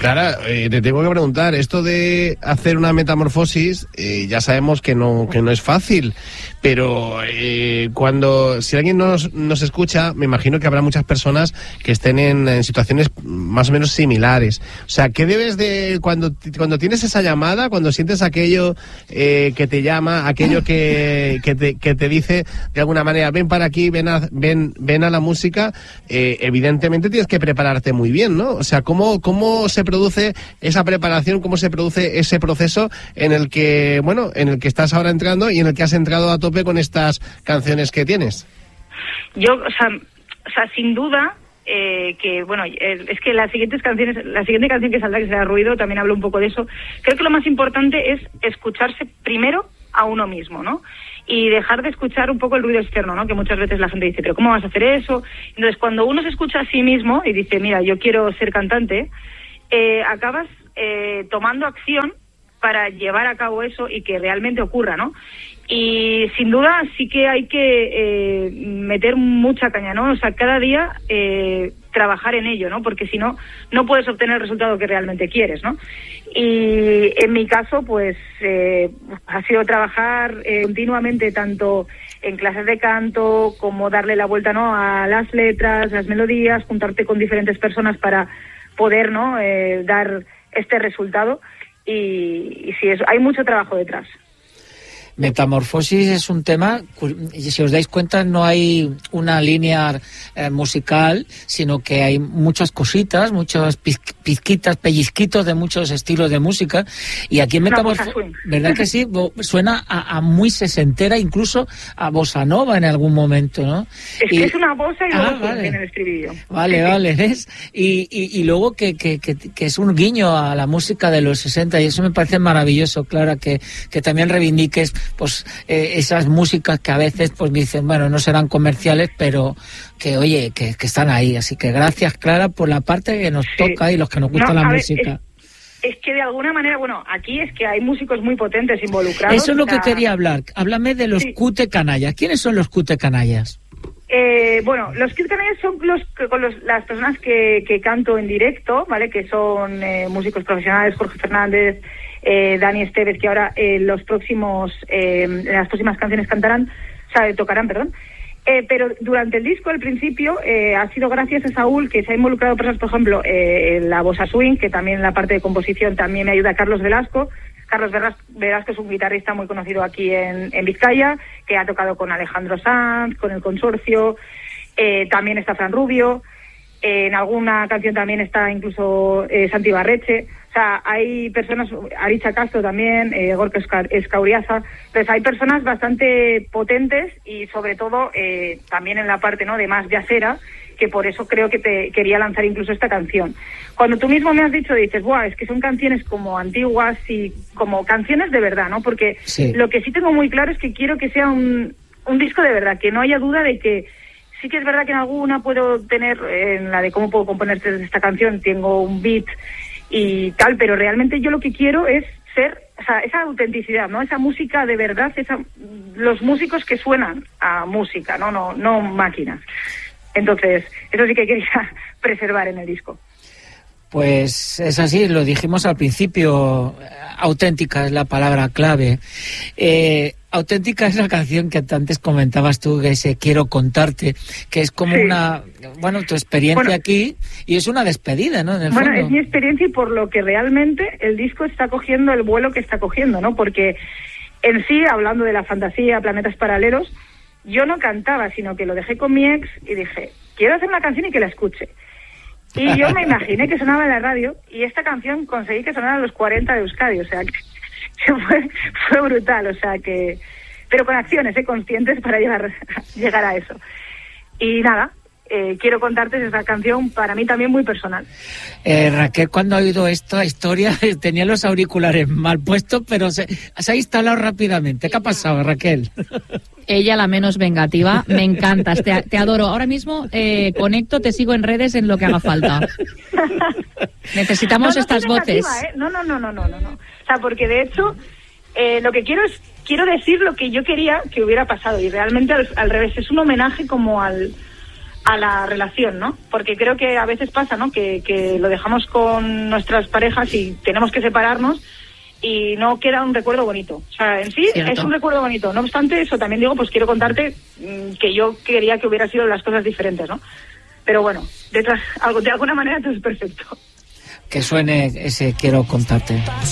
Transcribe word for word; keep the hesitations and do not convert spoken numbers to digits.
Clara, eh, te tengo que preguntar, esto de hacer una metamorfosis, eh, ya sabemos que no que no es fácil, pero eh, cuando, si alguien nos, nos escucha, me imagino que habrá muchas personas que estén en, en situaciones más o menos similares. O sea, ¿qué debes de, cuando, cuando tienes esa llamada, cuando sientes aquello eh, que te llama, aquello que, que, te, que te dice de alguna manera, ven para aquí, ven a, ven, ven a la música, eh, evidentemente tienes que prepararte muy bien, ¿no? O sea, ¿cómo, cómo se produce esa preparación, cómo se produce ese proceso en el que, bueno, en el que estás ahora entrando y en el que has entrado a tope con estas canciones que tienes? Yo, o sea, o sea sin duda, eh, que, bueno, es que las siguientes canciones, la siguiente canción que saldrá, que será Ruido, también hablo un poco de eso. Creo que lo más importante es escucharse primero a uno mismo, ¿no? Y dejar de escuchar un poco el ruido externo, ¿no? Que muchas veces la gente dice, ¿pero cómo vas a hacer eso? Entonces, cuando uno se escucha a sí mismo y dice, mira, yo quiero ser cantante, eh, acabas eh, tomando acción para llevar a cabo eso y que realmente ocurra, ¿no? Y sin duda sí que hay que eh, meter mucha caña, ¿no? O sea, cada día eh, trabajar en ello, ¿no? Porque si no, no puedes obtener el resultado que realmente quieres, ¿no? Y en mi caso, pues, eh, ha sido trabajar eh, continuamente tanto en clases de canto como darle la vuelta, ¿no? A las letras, las melodías, juntarte con diferentes personas para poder, ¿no? Eh, dar este resultado. Y, y sí, es, hay mucho trabajo detrás. Metamorfosis es un tema, si os dais cuenta, no hay una línea eh, musical, sino que hay muchas cositas, muchas pizquitas, pellizquitos de muchos estilos de música, y aquí en Metamorfosis, ¿verdad que sí? Suena a, a muy sesentera, incluso a bossa nova en algún momento, ¿no? Es y, que es una bossa y luego ah, vale. en el estribillo. Vale, vale, ¿ves? Y, y, y luego que, que, que, que es un guiño a la música de los sesenta, y eso me parece maravilloso, Clara, que, que también reivindiques pues eh, esas músicas que a veces pues dicen, bueno, no serán comerciales, pero que oye, que, que están ahí. Así que gracias, Clara, por la parte que nos sí. toca y los que nos gusta no, la música. Es, es que de alguna manera, bueno, aquí es que hay músicos muy potentes involucrados. Eso es lo o sea... que quería hablar. Háblame de los sí. Cute Canallas. ¿Quiénes son los Cute Canallas? Eh, bueno, los Cute Canallas son los, con los, las personas que, que canto en directo, ¿vale? Que son eh, músicos profesionales, Jorge Fernández, Eh, Dani Esteves, que ahora eh, los próximos eh, las próximas canciones cantarán, o sea, tocarán, perdón. Eh, pero durante el disco, al principio, eh, ha sido gracias a Saúl, que se ha involucrado personas, por ejemplo, eh, en la bossa swing, que también en la parte de composición también me ayuda Carlos Velasco. Carlos Velasco es un guitarrista muy conocido aquí en, en Vizcaya, que ha tocado con Alejandro Sanz, con El Consorcio, eh, también está Fran Rubio, eh, en alguna canción también está incluso eh, Santi Barreche. O sea, hay personas, Aricha Castro también, eh, Gorka Escauriaza, pues hay personas bastante potentes y sobre todo eh, también en la parte, ¿no?, de más jazzera, que por eso creo que te quería lanzar incluso esta canción. Cuando tú mismo me has dicho, dices, ¡buah!, es que son canciones como antiguas y como canciones de verdad, ¿no? Porque sí. Lo que sí tengo muy claro es que quiero que sea un, un disco de verdad, que no haya duda de que sí que es verdad que en alguna puedo tener, en la de cómo puedo componer esta canción, tengo un beat y tal, pero realmente yo lo que quiero es ser, o sea, esa autenticidad, ¿no? Esa música de verdad, esa, los músicos que suenan a música, no, no, no máquinas. Entonces, eso sí que quería preservar en el disco. Pues es así, lo dijimos al principio, auténtica es la palabra clave. Eh, auténtica es la canción que antes comentabas tú, que ese Quiero Contarte, que es como sí. una, bueno, tu experiencia bueno, aquí, y es una despedida, ¿no? En el bueno, fondo. Es mi experiencia y por lo que realmente el disco está cogiendo el vuelo que está cogiendo, ¿no? Porque en sí, hablando de la fantasía, planetas paralelos, yo no cantaba, sino que lo dejé con mi ex y dije, quiero hacer una canción y que la escuche. Y yo me imaginé que sonaba en la radio y esta canción conseguí que sonara a los cuarenta de Euskadi, o sea, que fue, fue brutal, o sea que... Pero con acciones, ¿eh? Conscientes para llegar, llegar a eso. Y nada, eh, Quiero Contarte esa canción para mí también muy personal. Eh, Raquel, cuando ha oído esta historia, tenía los auriculares mal puestos, pero se, se ha instalado rápidamente. ¿Qué ha pasado, Raquel? Ella, la menos vengativa, me encantas, te, te adoro. Ahora mismo eh, conecto, te sigo en redes en lo que haga falta. Necesitamos no, no estas voces. ¿eh? No, no, no, no, no, no. O sea, porque de hecho, eh, lo que quiero es, quiero decir lo que yo quería que hubiera pasado y realmente al, al revés, es un homenaje como al, a la relación, ¿no? Porque creo que a veces pasa, ¿no? Que, que lo dejamos con nuestras parejas y tenemos que separarnos y no queda un recuerdo bonito. O sea, en sí Cierto. Es un recuerdo bonito. No obstante, eso también digo, pues quiero contarte mmm, que yo quería que hubiera sido las cosas diferentes, ¿no? Pero bueno, de, de alguna manera todo es perfecto. Que suene ese quiero contarte.